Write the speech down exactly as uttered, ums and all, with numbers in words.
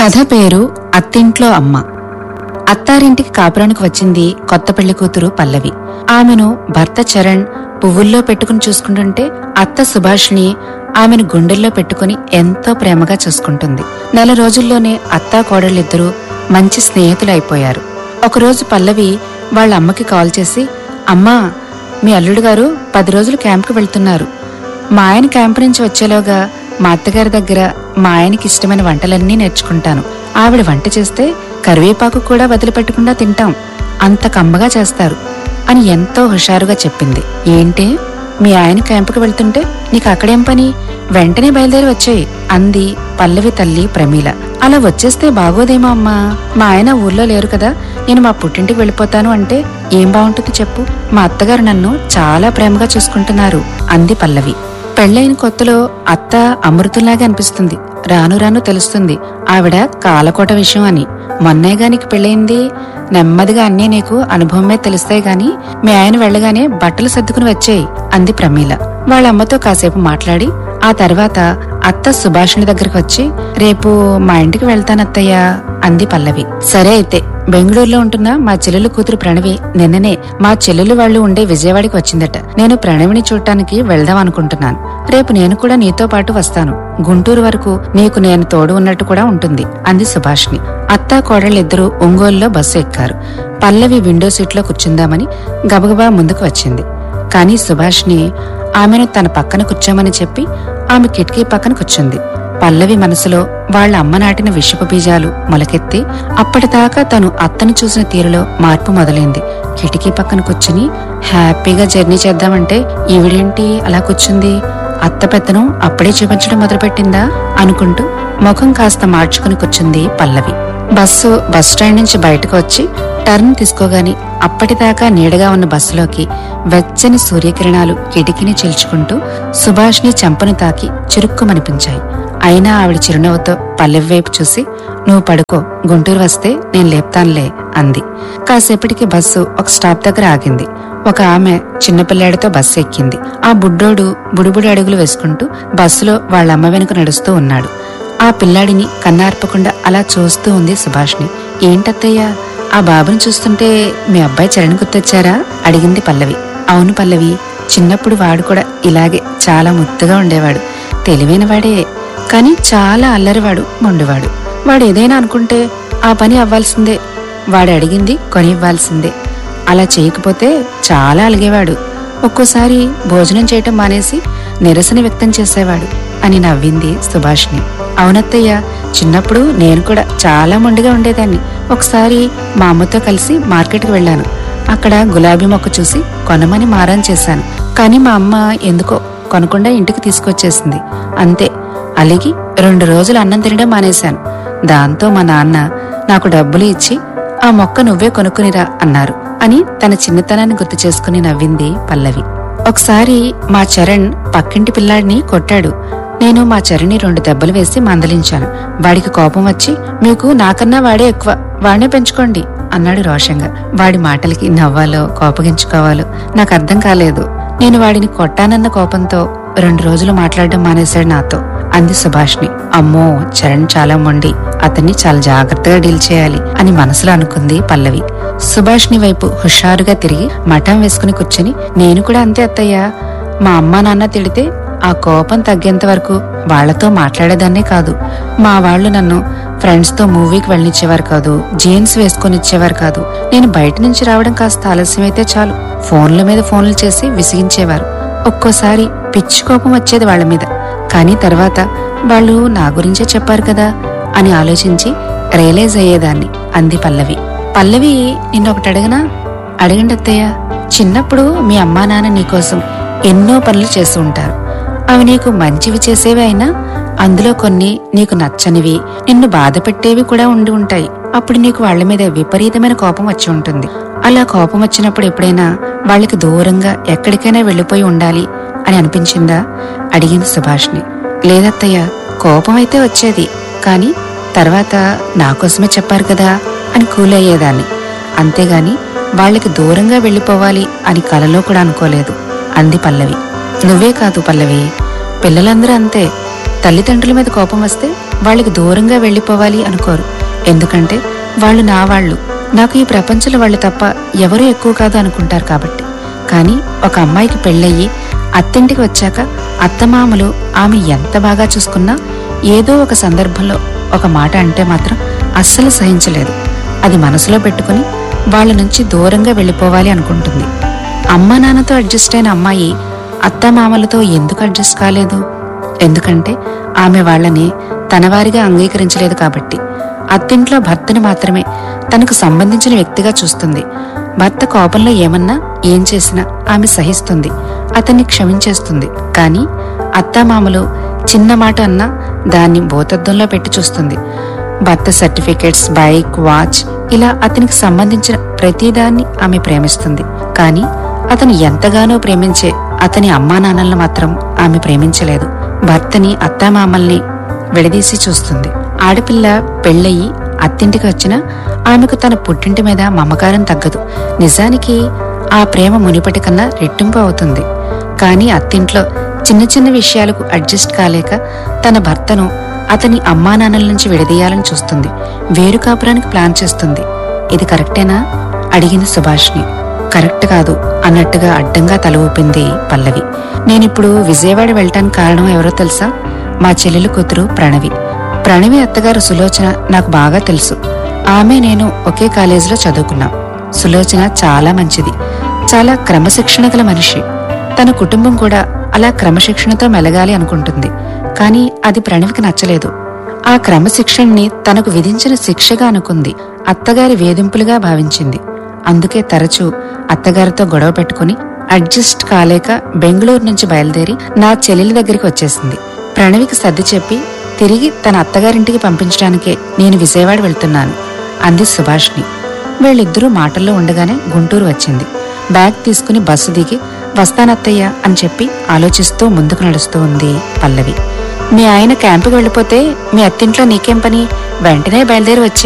కథ పేరు అత్తింట్లో అమ్మ. అత్తారింటికి కాపురానికి వచ్చింది కొత్త పెళ్లి కూతురు పల్లవి. ఆమెను భర్త చరణ్ పువ్వుల్లో పెట్టుకుని చూసుకుంటుంటే అత్త సుభాష్ని ఆమెను గుండెల్లో పెట్టుకుని ఎంతో ప్రేమగా చూసుకుంటుంది. నెల రోజుల్లోనే అత్తా కోడళ్ళిద్దరూ మంచి స్నేహితులైపోయారు. ఒకరోజు పల్లవి వాళ్ళ అమ్మకి కాల్ చేసి, అమ్మా, మీ అల్లుడు గారు పది రోజులు క్యాంప్కి వెళ్తున్నారు. మా ఆయన క్యాంపు నుంచి వచ్చేలోగా మా అత్తగారి దగ్గర మా ఆయనకి ఇష్టమైన వంటలన్నీ నేర్చుకుంటాను. ఆవిడ వంట చేస్తే కరివేపాకు కూడా వదిలిపెట్టకుండా తింటాం, అంత కమ్మగా చేస్తారు అని ఎంతో హుషారుగా చెప్పింది. ఏంటి, మీ ఆయన క్యాంపుకి వెళ్తుంటే నీకు అక్కడేం పని? వెంటనే బయలుదేరి వచ్చాయి అంది పల్లవి తల్లి ప్రమీల. అలా వచ్చేస్తే బాగోదేమో అమ్మా, మా ఆయన ఊర్లో లేరు కదా, నేను మా పుట్టింటికి వెళ్ళిపోతాను అంటే ఏం బాగుంటుంది చెప్పు? మా అత్తగారు నన్ను చాలా ప్రేమగా చూసుకుంటున్నారు అంది పల్లవి. పెళ్లైన కొత్తలో అత్త అమృతంలాగా అనిపిస్తుంది. రాను రాను తెలుస్తుంది ఆవిడ కాలకోట విషయం అని. మొన్నేగా నీకు పెళ్ళయింది, నెమ్మదిగా అన్నీ నీకు అనుభవమే తెలుస్తాయి గాని మీ ఆయన వెళ్ళగానే బట్టలు సర్దుకుని వచ్చేయి అంది ప్రమీల. వాళ్ళమ్మతో కాసేపు మాట్లాడి ఆ తర్వాత అత్త సుభాషిణి దగ్గరకు వచ్చి, రేపు మా ఇంటికి వెళ్తానత్తయ్యా అంది పల్లవి. సరే అయితే, బెంగళూరులో ఉంటున్న మా చెల్లెలు కూతురు ప్రణవి నిన్ననే మా చెల్లెలు వాళ్ళు ఉండే విజయవాడకి వచ్చిందట. నేను ప్రణవిని చూడటానికి వెళ్దాం అనుకుంటున్నాను. రేపు నేను కూడా నీతో పాటు వస్తాను. గుంటూరు వరకు నీకు నేను తోడు ఉన్నట్టు కూడా ఉంటుంది అంది సుభాష్ని. అత్తా కోడళ్ళిద్దరూ ఒంగోలులో బస్సు ఎక్కారు. పల్లవి విండో సీట్లో కూర్చుందామని గబగబా ముందుకు వచ్చింది. కాని సుభాష్ని ఆమెను తన పక్కన కూర్చోమని చెప్పి ఆమె కిటికీ పక్కన కూర్చుంది. పల్లవి మనసులో వాళ్ల అమ్మ నాటిన విషపు బీజాలు మొలకెత్తి అప్పటిదాకా తను అత్తను చూసిన తీరులో మార్పు మొదలైంది. కిటికీ పక్కన కూర్చుని హ్యాపీగా జర్నీ చేద్దామంటే ఈవిడేంటి అలా కూర్చుంది? అత్త పెత్తనం అప్పుడే చూపించడం మొదలుపెట్టిందా అనుకుంటూ ముఖం కాస్త మార్చుకుని కూర్చుంది పల్లవి. బస్సు బస్టాండ్ నుంచి బయటకు వచ్చి టర్న్ తీసుకోగాని అప్పటిదాకా నీడగా ఉన్న బస్సులోకి వెచ్చని సూర్యకిరణాలు కిటికీని చీల్చుకుంటూ సుభాష్ని చెంపను తాకి చురుక్కుమనిపించాయి. అయినా ఆవిడ చిరునవ్వుతో పల్లవి వైపు చూసి, నువ్వు పడుకో, గుంటూరు వస్తే నేను లేపుతానులే అంది. కాసేపటికి బస్సు ఒక స్టాప్ దగ్గర ఆగింది. ఒక ఆమె చిన్నపిల్లాడితో బస్సు ఎక్కింది. ఆ బుడ్డోడు బుడిబుడి అడుగులు వేసుకుంటూ బస్సులో వాళ్ళమ్మ వెనుక నడుస్తూ ఉన్నాడు. ఆ పిల్లాడిని కన్నార్పకుండా అలా చూస్తూ ఉంది సుభాష్ని. ఏంటత్తయ్యా, ఆ బాబుని చూస్తుంటే మీ అబ్బాయి చరణ్ గుర్తొచ్చారా అడిగింది పల్లవి. అవును పల్లవి, చిన్నప్పుడు వాడు కూడా ఇలాగే చాలా ముద్దుగా ఉండేవాడు. తెలివైన వాడే, కాని చాలా అల్లరివాడు, మొండివాడు. వాడు ఏదైనా అనుకుంటే ఆ పని అవ్వాల్సిందే, వాడు అడిగింది కొని ఇవ్వాల్సిందే. అలా చేయకపోతే చాలా అలిగేవాడు. ఒక్కోసారి భోజనం చేయటం మానేసి నిరసన వ్యక్తం చేసేవాడు అని నవ్వింది సుభాష్ని. అవునత్తయ్య, చిన్నప్పుడు నేను కూడా చాలా మొండిగా ఉండేదాన్ని. ఒకసారి మా అమ్మతో కలిసి మార్కెట్కి వెళ్ళాను. అక్కడ గులాబీ మొక్క చూసి కొనమని మారం చేశాను. కాని మా అమ్మ ఎందుకో కొనకుండా ఇంటికి తీసుకొచ్చేసింది. అంతే, అలిగి రెండు రోజులు అన్నం తినడం మానేశాను. దాంతో మా నాన్న నాకు డబ్బులు ఇచ్చి ఆ మొక్క నువ్వే కొనుక్కునిరా అన్నారు అని తన చిన్నతనాన్ని గుర్తు చేసుకుని నవ్వింది పల్లవి. ఒకసారి మా చరణ్ పక్కింటి పిల్లాడిని కొట్టాడు. నేను మా చరణ్ని రెండు దెబ్బలు వేసి మందలించాను. వాడికి కోపం వచ్చి, మీకు నాకన్నా వాడే ఎక్కువ, వాడినే పెంచుకోండి అన్నాడు రోషంగా. వాడి మాటలకి నవ్వాలో కోపగించుకోవాలో నాకు అర్థం కాలేదు. నేను వాడిని కొట్టానన్న కోపంతో రెండు రోజులు మాట్లాడడం మానేశాడు నాతో అంది సుభాష్ని. అమ్మో, చరణ్ చాలా మొండి, అతన్ని చాలా జాగ్రత్తగా డీల్ చేయాలి అని మనసులో అనుకుంది పల్లవి. సుభాష్ని వైపు హుషారుగా తిరిగి మఠం వేసుకుని కూర్చుని, నేను కూడా అంతే అత్తయ్యా. మా అమ్మా నాన్న తిడితే ఆ కోపం తగ్గేంత వరకు వాళ్లతో మాట్లాడేదాన్నే కాదు. మా వాళ్లు నన్ను ఫ్రెండ్స్ తో మూవీకి వెళ్ళనిచ్చేవారు కాదు, జీన్స్ వేసుకొని ఇచ్చేవారు కాదు. నేను బయట నుంచి రావడం కాస్త ఆలస్యమైతే చాలు ఫోన్ల మీద ఫోన్లు చేసి విసిగించేవారు. ఒక్కోసారి పిచ్చి కోపం వచ్చేది వాళ్ల మీద. కానీ తర్వాత వాళ్ళు నా గురించే చెప్పారు కదా అని ఆలోచించి రియలైజ్ అయ్యేదాన్ని అంది పల్లవి. పల్లవి, నిన్నొకటి అడగనా? అడగండి అత్తయ్య. చిన్నప్పుడు మీ అమ్మా నాన్న నీకోసం ఎన్నో పనులు చేస్తూ ఉంటారు. అవి నీకు మంచివి చేసేవి అయినా అందులో కొన్ని నీకు నచ్చనివి, నిన్ను బాధ పెట్టేవి కూడా ఉండి ఉంటాయి. అప్పుడు నీకు వాళ్ల మీద విపరీతమైన కోపం వచ్చి ఉంటుంది. అలా కోపం వచ్చినప్పుడు ఎప్పుడైనా వాళ్ళకి దూరంగా ఎక్కడికైనా వెళ్లిపోయి ఉండాలి అని అనిపించిందా అడిగింది సుభాష్ని. లేదత్తయ్య, కోపం అయితే వచ్చేది, కాని తర్వాత నాకోసమే చెప్పారు కదా అని కూల్ అయ్యేదాన్ని. అంతేగాని వాళ్ళకి దూరంగా వెళ్లిపోవాలి అని కలలో కూడా అనుకోలేదు అంది పల్లవి. నువ్వే కాదు పల్లవి, పిల్లలందరూ అంతే. తల్లిదండ్రుల మీద కోపం వస్తే వాళ్ళకి దూరంగా వెళ్ళిపోవాలి అనుకోరు. ఎందుకంటే వాళ్ళు నా వాళ్ళు, నాకు ఈ ప్రపంచంలో వాళ్ళు తప్ప ఎవరూ ఎక్కువ కాదు అనుకుంటారు కాబట్టి. కానీ ఒక అమ్మాయికి పెళ్ళయ్యి అత్తింటికి వచ్చాక అత్తమామలు ఆమె ఎంత బాగా చూసుకున్నా ఏదో ఒక సందర్భంలో ఒక మాట అంటే మాత్రం అస్సలు సహించలేదు. అది మనసులో పెట్టుకుని వాళ్ళ నుంచి దూరంగా వెళ్ళిపోవాలి అనుకుంటుంది. అమ్మా నాన్నతో అడ్జస్ట్ అయిన అమ్మాయి అత్తమామలతో ఎందుకు అడ్జస్ట్ కాలేదు? ఎందుకంటే ఆమె వాళ్ళని తనవారిగా అంగీకరించలేదు కాబట్టి. అత్తింట్లో భర్తని మాత్రమే తనకు సంబంధించిన వ్యక్తిగా చూస్తుంది. భర్త కోపంలో ఏమన్నా ఏం చేసినా ఆమె సహిస్తుంది, అతన్ని క్షమించేస్తుంది. కానీ అత్తామామలు చిన్న మాట అన్నా దాన్ని భూతద్దంలో పెట్టి చూస్తుంది. భర్త సర్టిఫికెట్స్, బైక్, వాచ్ ఇలా అతనికి సంబంధించిన ప్రతిదాన్ని ఆమె ప్రేమిస్తుంది. కానీ అతను ఎంతగానో ప్రేమించే అతని అమ్మా నాన్నలను మాత్రం ఆమె ప్రేమించలేదు. భర్తని, అత్తామామల్ని విడదీసి చూస్తుంది. ఆడపిల్ల పెళ్ళయి అత్తింటికి వచ్చినా ఆమెకు తన పుట్టింటి మీద మమకారం తగ్గదు. నిజానికి ఆ ప్రేమ మునిపటి కన్నా రెట్టింపు అవుతుంది. కానీ అత్తింట్లో చిన్న చిన్న విషయాలకు అడ్జస్ట్ కాలేక తన భర్తను అతని అమ్మా నాన్నల నుంచి విడదీయాలని చూస్తుంది. వేరు కాపురానికి ప్లాన్ చేస్తుంది. ఇది కరెక్టేనా అడిగింది సుభాష్ని. కరెక్ట్ కాదు అన్నట్టుగా అడ్డంగా తల ఊపింది పల్లవి. నేనిప్పుడు విజయవాడ వెళ్ళటానికి కారణం ఎవరో తెలుసా? మా చెల్లెలు కూతురు ప్రణవి. ప్రణవి అత్తగారు సులోచన నాకు బాగా తెలుసు. ఆమె నేను ఒకే కాలేజీలో చదువుకున్నాం. సులోచన చాలా మంచిది, చాలా క్రమశిక్షణ గల మనిషి. తన కుటుంబం కూడా అలా క్రమశిక్షణతో మెలగాలి అనుకుంటుంది. కానీ అది ప్రణవికి నచ్చలేదు. ఆ క్రమశిక్షణని తనకు విధించిన శిక్షగా అనుకుంది, అత్తగారి వేధింపులుగా భావించింది. అందుకే తరచూ అత్తగారితో గొడవ పెట్టుకుని అడ్జస్ట్ కాలేక బెంగళూరు నుంచి బయలుదేరి నా చెల్లెలి దగ్గరికి వచ్చేసింది. ప్రణవికి సర్ది చెప్పి తిరిగి తన అత్తగారింటికి పంపించడానికే నేను విజయవాడ వెళ్తున్నాను అంది సుభాష్ని. వీళ్ళిద్దరూ మాటల్లో ఉండగానే గుంటూరు వచ్చింది. బ్యాగ్ తీసుకుని బస్సు దిగి వస్తానత్తయ్య అని చెప్పి ఆలోచిస్తూ ముందుకు నడుస్తూ ఉంది పల్లవి. మీ ఆయన క్యాంపుకి వెళ్ళిపోతే మీ అత్తింట్లో నీకేం పని? వెంటనే బయలుదేరి వచ్చి